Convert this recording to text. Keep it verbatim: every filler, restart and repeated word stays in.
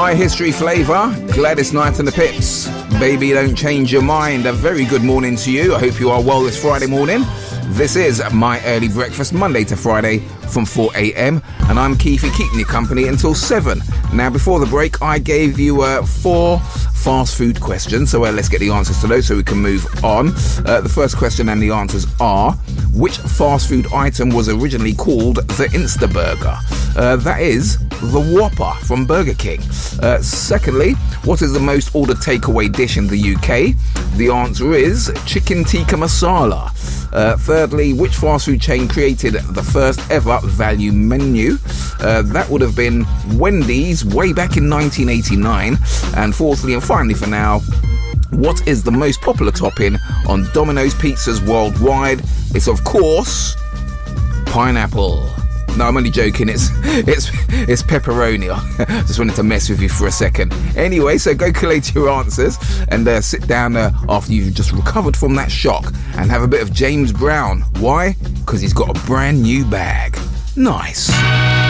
High History Flavour, Gladys Knight and the Pips. Baby, don't change your mind. A very good morning to you. I hope you are well this Friday morning. This is my early breakfast, Monday to Friday from four a.m. and I'm Keithy, keeping you company until seven. Now, before the break, I gave you uh, four fast food questions, so uh, let's get the answers to those so we can move on. Uh, the first question and the answers are: which fast food item was originally called the Instaburger? Uh, that is the Whopper from Burger King. Uh, secondly, what is the most ordered takeaway dish in the U K? The answer is chicken tikka masala. Uh, thirdly, which fast food chain created the first ever value menu? Uh, that would have been Wendy's way back in nineteen eighty-nine. And fourthly and finally for now, what is the most popular topping on Domino's pizzas worldwide? It's of course pineapple. No, I'm only joking. It's it's it's pepperoni. Just wanted to mess with you for a second. Anyway, so go collate your answers and uh, sit down uh, after you've just recovered from that shock and have a bit of James Brown. Why? Because he's got a brand new bag. Nice.